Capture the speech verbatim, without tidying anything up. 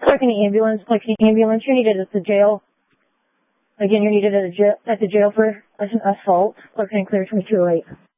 like an ambulance, like an ambulance, you're needed at the jail. Again, you're needed at, a jail, at the jail for an assault. Locating clear twenty-two oh eight.